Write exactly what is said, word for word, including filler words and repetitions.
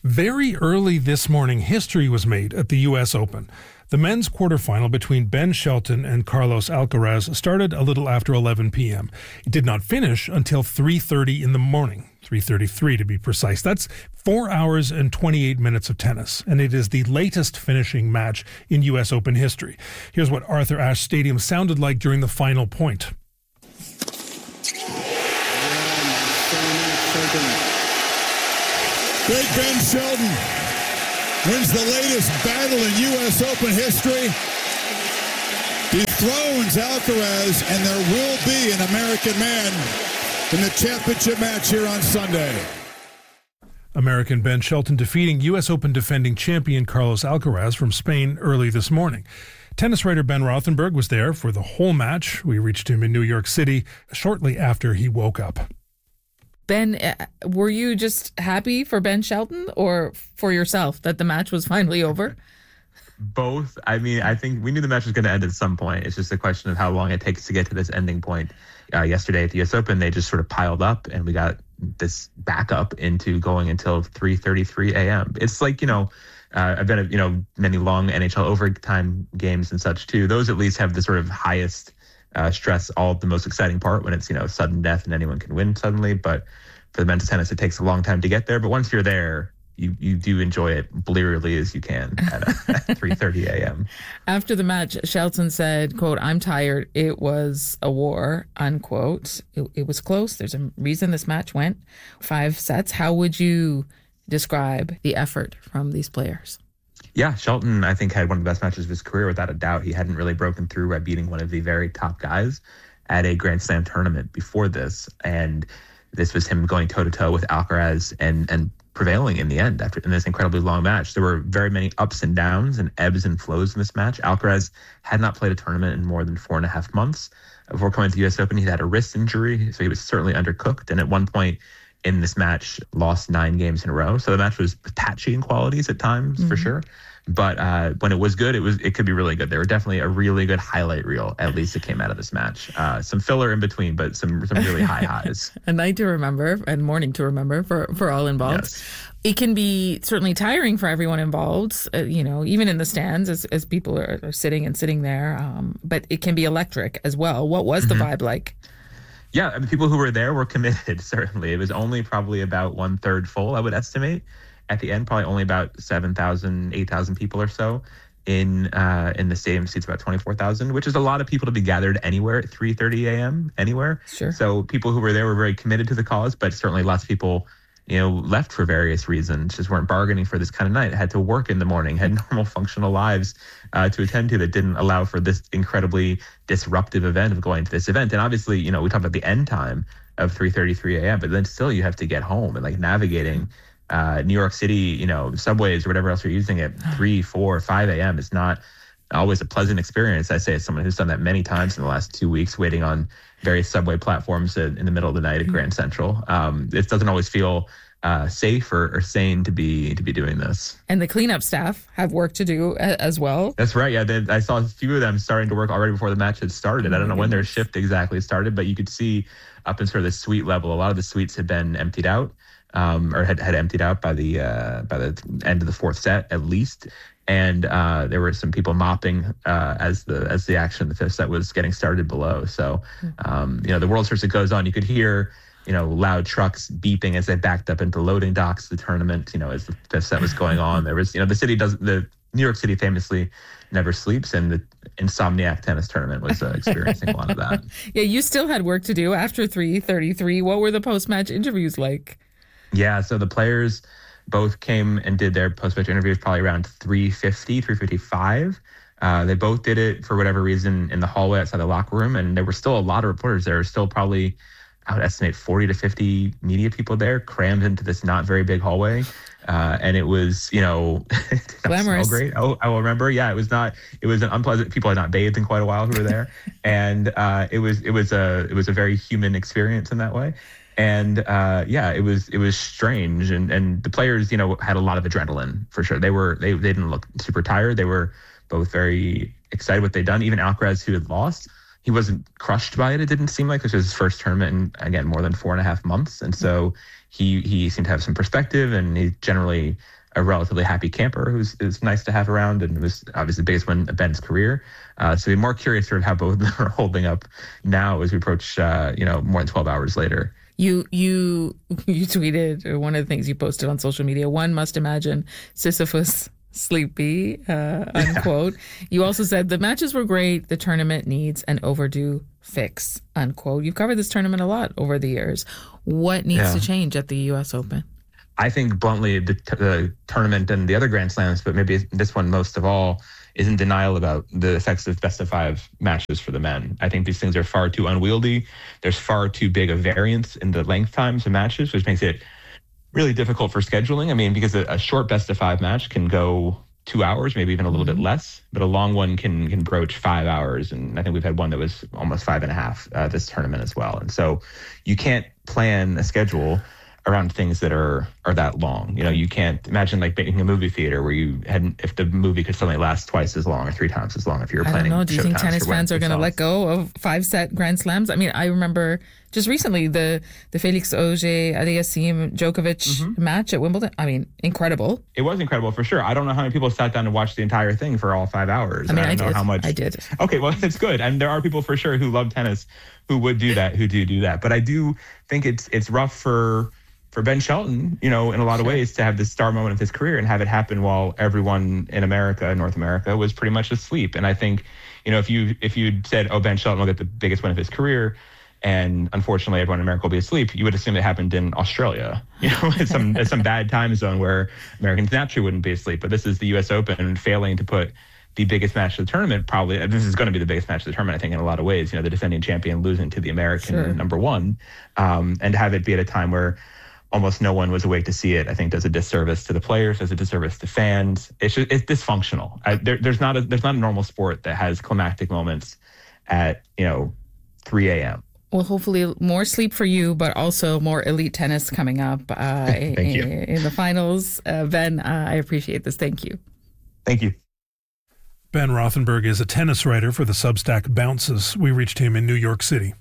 Very early this morning, history was made at the U S Open. The men's quarterfinal between Ben Shelton and Carlos Alcaraz started a little after eleven p.m. It did not finish until three thirty in the morning, three thirty-three to be precise. That's four hours and twenty-eight minutes of tennis, and it is the latest finishing match in U S Open history. Here's what Arthur Ashe Stadium sounded like during the final point. Big Ben Shelton wins the latest battle in U S Open history, dethrones Alcaraz, and there will be an American man in the championship match here on Sunday. American Ben Shelton defeating U S Open defending champion Carlos Alcaraz from Spain early this morning. Tennis writer Ben Rothenberg was there for the whole match. We reached him in New York City shortly after he woke up. Ben, were you just happy for Ben Shelton or for yourself that the match was finally over? Both. I mean, I think we knew the match was going to end at some point. It's just a question of how long it takes to get to this ending point. Uh, yesterday at the U S Open, they just sort of piled up, and we got this backup into going until three thirty-three a.m. It's like, you know, uh, I've been at, you know, many long N H L overtime games and such too. Those at least have the sort of highest Uh, stress, all the most exciting part when it's, you know, sudden death and anyone can win suddenly. But for the men's tennis, it takes a long time to get there. But once you're there, you, you do enjoy it blearily as you can at, uh, at three thirty a.m. After the match, Shelton said, quote, "I'm tired. It was a war," unquote. It, it was close. There's a reason this match went five sets. How would you describe the effort from these players? Yeah, Shelton, I think, had one of the best matches of his career, without a doubt. He hadn't really broken through by beating one of the very top guys at a Grand Slam tournament before this. And this was him going toe-to-toe with Alcaraz and and prevailing in the end after in this incredibly long match. There were very many ups and downs and ebbs and flows in this match. Alcaraz had not played a tournament in more than four and a half months. Before coming to the U S Open, he had a wrist injury, so he was certainly undercooked. And at one point in this match, lost nine games in a row. So the match was patchy in qualities at times, mm-hmm. for sure. But uh, when it was good, it was it could be really good. There were definitely a really good highlight reel, at least, that came out of this match. Uh, some filler in between, but some some really high highs. A night to remember and morning to remember for, for all involved. Yes. It can be certainly tiring for everyone involved, uh, you know, even in the stands as, as people are, are sitting and sitting there. Um, but it can be electric as well. What was the mm-hmm. vibe like? Yeah, I mean, people who were there were committed, certainly. It was only probably about one-third full, I would estimate. At the end, probably only about seven thousand, eight thousand people or so. In uh, in the stadium seats about twenty-four thousand, which is a lot of people to be gathered anywhere at three thirty a.m., anywhere. Sure. So people who were there were very committed to the cause, but certainly lots of people, you know, left for various reasons, just weren't bargaining for this kind of night, had to work in the morning, had normal functional lives uh, to attend to that didn't allow for this incredibly disruptive event of going to this event. And obviously, you know, we talked about the end time of three thirty-three a.m., but then still you have to get home and like navigating uh, New York City, you know, subways or whatever else you're using at three, four, five a.m. is not always a pleasant experience. I say as someone who's done that many times in the last two weeks, waiting on various subway platforms in the middle of the night at Grand Central. Um, it doesn't always feel uh, safe or, or sane to be to be doing this. And the cleanup staff have work to do as well. That's right. Yeah, they, I saw a few of them starting to work already before the match had started. I don't know when their shift exactly started, but you could see up in sort of the suite level, a lot of the suites had been emptied out, um, or had, had emptied out by the uh, by the end of the fourth set at least. And uh, there were some people mopping uh, as the as the action, the fifth set was getting started below. So, um, you know, the World Series that goes on, you could hear, you know, loud trucks beeping as they backed up into loading docks. The tournament, you know, as the fifth set was going on, there was, you know, the city does the New York City famously never sleeps, and the Insomniac tennis tournament was uh, experiencing a lot of that. Yeah, you still had work to do after three thirty-three. What were the post-match interviews like? Yeah, so the players both came and did their post-match interviews probably around three fifty, three fifty-five. Uh, they both did it for whatever reason in the hallway outside the locker room, and there were still a lot of reporters. There were still probably, I would estimate, forty to fifty media people there, crammed into this not very big hallway. Uh, and it was, you know, glamorous. Great. Oh, I will remember. Yeah, it was not. It was an unpleasant. People had not bathed in quite a while who were there, and uh, it was it was a it was a very human experience in that way. And uh, yeah, it was it was strange, and and the players, you know, had a lot of adrenaline for sure. They were they they didn't look super tired. They were both very excited what they'd done. Even Alcaraz, who had lost, he wasn't crushed by it. It didn't seem like this was his first tournament in, again, more than four and a half months. And so he he seemed to have some perspective, and he's generally a relatively happy camper who's is nice to have around, and it was obviously the biggest win of Ben's career. Uh, so we're more curious sort of how both of them are holding up now as we approach, uh, you know, more than twelve hours later. You you you tweeted, or one of the things you posted on social media, one must imagine Sisyphus sleepy, uh, unquote. Yeah. You also said the matches were great. The tournament needs an overdue fix, unquote. You've covered this tournament a lot over the years. What needs yeah. to change at the U S Open? I think bluntly the, the tournament and the other Grand Slams, but maybe this one most of all, is in denial about the effects of best of five matches for the men. I think these things are far too unwieldy. There's far too big a variance in the length times of matches, which makes it really difficult for scheduling. I mean, because a, a short best of five match can go two hours, maybe even a little mm-hmm. bit less, but a long one can can broach five hours. And I think we've had one that was almost five and a half uh, this tournament as well. And so you can't plan a schedule around things that are are that long. You know, you can't imagine like making a movie theater where you hadn't, if the movie could suddenly last twice as long or three times as long if you were planning. I don't know. Do you think tennis fans are going to let go of five set Grand Slams? I mean, I remember just recently the the Felix Auger Aliassime Djokovic mm-hmm. match at Wimbledon. I mean, incredible. It was incredible for sure. I don't know how many people sat down and watched the entire thing for all five hours. I mean, I, I don't did. know how much. I did. Okay, well, it's good. And there are people for sure who love tennis who would do that, who do do that. But I do think it's it's rough for. for Ben Shelton, you know, in a lot of ways, to have this star moment of his career and have it happen while everyone in America, North America, was pretty much asleep. And I think, you know, if you if you'd said, oh, Ben Shelton will get the biggest win of his career, and unfortunately everyone in America will be asleep, you would assume it happened in Australia, you know, at some at some bad time zone where Americans naturally wouldn't be asleep. But this is the U S Open, and failing to put the biggest match of the tournament, probably, this is going to be the biggest match of the tournament, I think, in a lot of ways, you know, the defending champion losing to the American sure. number one, um, and have it be at a time where almost no one was awake to see it, I think does a disservice to the players, does a disservice to fans. It's just, it's dysfunctional. I, there, there's not a there's not a normal sport that has climactic moments at, you know, three a.m. Well, hopefully more sleep for you, but also more elite tennis coming up uh, Thank in, you. in the finals. Uh, Ben, uh, I appreciate this. Thank you. Thank you. Ben Rothenberg is a tennis writer for the Substack Bounces. We reached him in New York City.